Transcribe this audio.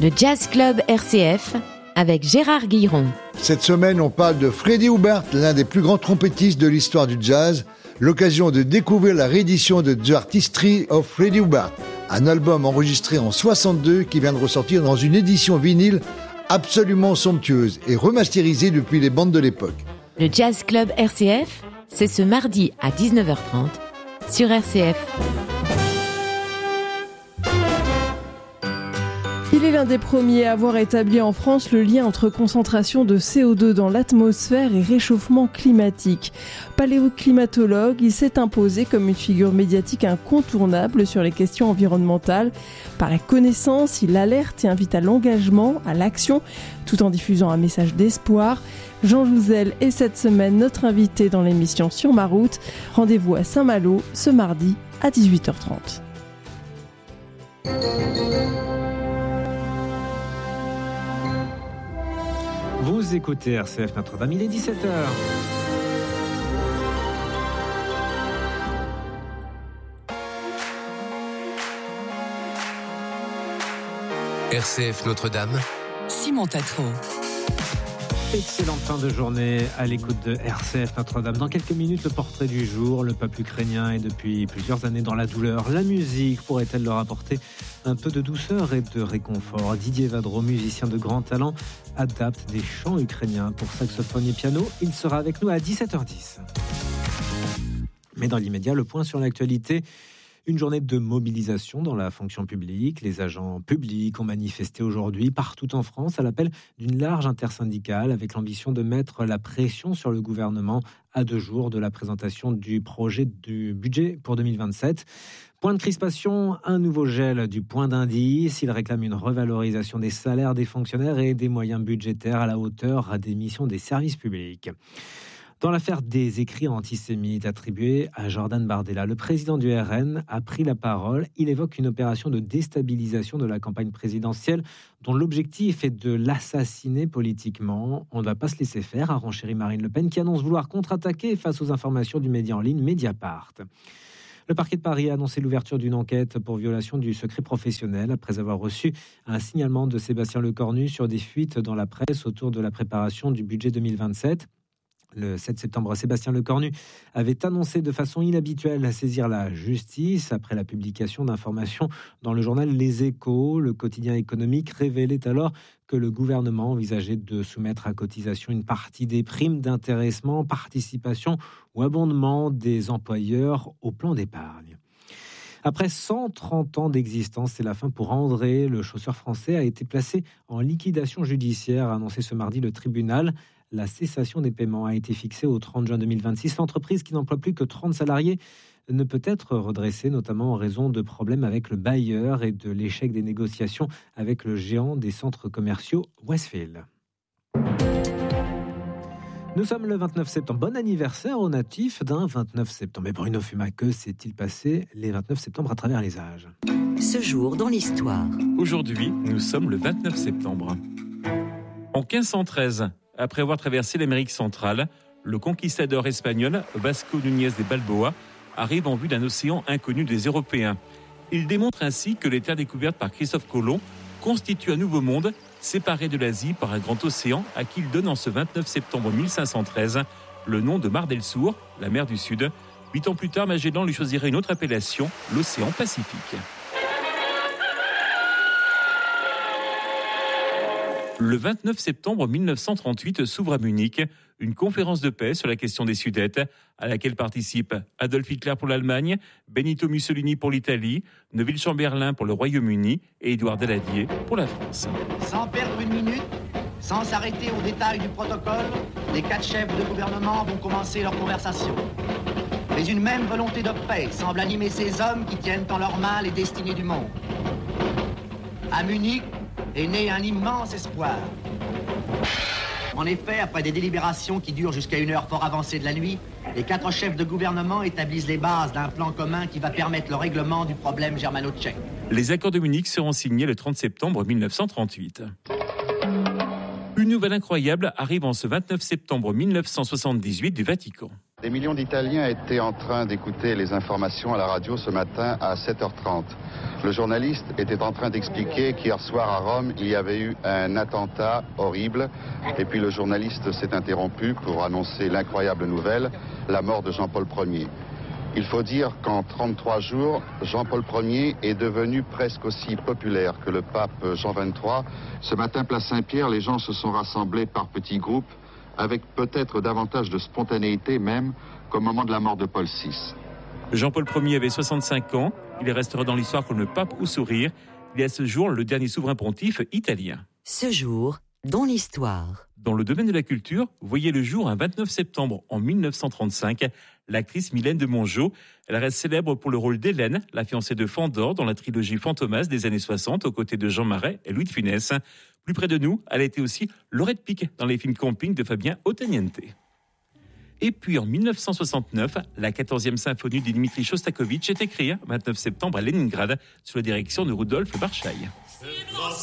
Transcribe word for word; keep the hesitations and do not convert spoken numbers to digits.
Le Jazz Club R C F avec Gérard Guilleron. Cette semaine, on parle de Freddie Hubbard, l'un des plus grands trompettistes de l'histoire du jazz. L'occasion de découvrir la réédition de The Artistry of Freddie Hubbard, un album enregistré en soixante-deux qui vient de ressortir dans une édition vinyle absolument somptueuse et remasterisée depuis les bandes de l'époque. Le Jazz Club R C F, c'est ce mardi à dix-neuf heures trente sur R C F. Il est l'un des premiers à avoir établi en France le lien entre concentration de C O deux dans l'atmosphère et réchauffement climatique. Paléoclimatologue, il s'est imposé comme une figure médiatique incontournable sur les questions environnementales. Par la connaissance, il alerte et invite à l'engagement, à l'action, tout en diffusant un message d'espoir. Jean Jouzel est cette semaine notre invité dans l'émission Sur ma route. Rendez-vous à Saint-Malo ce mardi à dix-huit heures trente. Vous écoutez R C F Notre-Dame, il est dix-sept heures. R C F Notre-Dame, Simon Tatro. Excellente fin de journée à l'écoute de R C F Notre-Dame. Dans quelques minutes, le portrait du jour. Le peuple ukrainien est depuis plusieurs années dans la douleur. La musique pourrait-elle leur apporter un peu de douceur et de réconfort? Didier Vadro, musicien de grand talent, adapte des chants ukrainiens pour saxophone et piano. Il sera avec nous à dix-sept heures dix. Mais dans l'immédiat, le point sur l'actualité. Une journée de mobilisation dans la fonction publique. Les agents publics ont manifesté aujourd'hui partout en France à l'appel d'une large intersyndicale avec l'ambition de mettre la pression sur le gouvernement à deux jours de la présentation du projet du budget pour deux mille vingt-sept. Point de crispation, un nouveau gel du point d'indice. Il réclame une revalorisation des salaires des fonctionnaires et des moyens budgétaires à la hauteur des missions des services publics. Dans l'affaire des écrits antisémites attribués à Jordan Bardella, le président du R N a pris la parole. Il évoque une opération de déstabilisation de la campagne présidentielle dont l'objectif est de l'assassiner politiquement. On ne va pas se laisser faire, a renchéri Marine Le Pen, qui annonce vouloir contre-attaquer face aux informations du média en ligne Mediapart. Le parquet de Paris a annoncé l'ouverture d'une enquête pour violation du secret professionnel après avoir reçu un signalement de Sébastien Lecornu sur des fuites dans la presse autour de la préparation du budget deux mille vingt-sept. Le sept septembre, Sébastien Lecornu avait annoncé de façon inhabituelle à saisir la justice après la publication d'informations dans le journal Les Échos. Le quotidien économique révélait alors que le gouvernement envisageait de soumettre à cotisation une partie des primes d'intéressement, participation ou abondement des employeurs au plan d'épargne. Après cent trente ans d'existence, c'est la fin pour André. Le chausseur français a été placé en liquidation judiciaire, a annoncé ce mardi le tribunal. La cessation des paiements a été fixée au trente juin deux mille vingt-six. L'entreprise, qui n'emploie plus que trente salariés, ne peut être redressée, notamment en raison de problèmes avec le bailleur et de l'échec des négociations avec le géant des centres commerciaux Westfield. Nous sommes le vingt-neuf septembre. Bon anniversaire au natif d'un vingt-neuf septembre. Mais Bruno Fuma, que s'est-il passé les vingt-neuf septembre à travers les âges? Ce jour dans l'histoire. Aujourd'hui, nous sommes le vingt-neuf septembre. En quinze cent treize, après avoir traversé l'Amérique centrale, le conquistador espagnol Vasco Núñez de Balboa arrive en vue d'un océan inconnu des Européens. Il démontre ainsi que les terres découvertes par Christophe Colomb constituent un nouveau monde séparé de l'Asie par un grand océan à qui il donne en ce vingt-neuf septembre mille cinq cent treize le nom de Mar del Sur, la mer du Sud. Huit ans plus tard, Magellan lui choisirait une autre appellation, l'océan Pacifique. Le vingt-neuf septembre mille neuf cent trente-huit s'ouvre à Munich une conférence de paix sur la question des Sudètes, à laquelle participent Adolf Hitler pour l'Allemagne, Benito Mussolini pour l'Italie, Neville Chamberlain pour le Royaume-Uni et Édouard Daladier pour la France. Sans perdre une minute, sans s'arrêter aux détails du protocole, les quatre chefs de gouvernement vont commencer leur conversation. Mais une même volonté de paix semble animer ces hommes qui tiennent en leurs mains les destinées du monde. À Munich est né un immense espoir. En effet, après des délibérations qui durent jusqu'à une heure fort avancée de la nuit, les quatre chefs de gouvernement établissent les bases d'un plan commun qui va permettre le règlement du problème germano-tchèque. Les accords de Munich seront signés le trente septembre mille neuf cent trente-huit. Une nouvelle incroyable arrive en ce vingt-neuf septembre mille neuf cent soixante-dix-huit du Vatican. Des millions d'Italiens étaient en train d'écouter les informations à la radio ce matin à sept heures trente. Le journaliste était en train d'expliquer qu'hier soir à Rome, il y avait eu un attentat horrible. Et puis le journaliste s'est interrompu pour annoncer l'incroyable nouvelle, la mort de Jean-Paul Ier. Il faut dire qu'en trente-trois jours, Jean-Paul Ier est devenu presque aussi populaire que le pape Jean vingt-trois. Ce matin, place Saint-Pierre, les gens se sont rassemblés par petits groupes, avec peut-être davantage de spontanéité même qu'au moment de la mort de Paul six. Jean-Paul Ier avait soixante-cinq ans. Il restera dans l'histoire comme le pape au sourire. Il est à ce jour le dernier souverain pontife italien. Ce jour, dans l'histoire. Dans le domaine de la culture, voyez le jour un vingt-neuf septembre en mille neuf cent trente-cinq, l'actrice Mylène de Mongeau. Elle reste célèbre pour le rôle d'Hélène, la fiancée de Fandor dans la trilogie Fantomas des années soixante, aux côtés de Jean Marais et Louis de Funès. Plus près de nous, elle a été aussi Laurette Pic dans les films Camping de Fabien Otteniente. Et puis en mille neuf cent soixante-neuf, la quatorzième symphonie de Dmitri Shostakovich est écrite, vingt-neuf septembre à Leningrad, sous la direction de Rudolf Barshaï.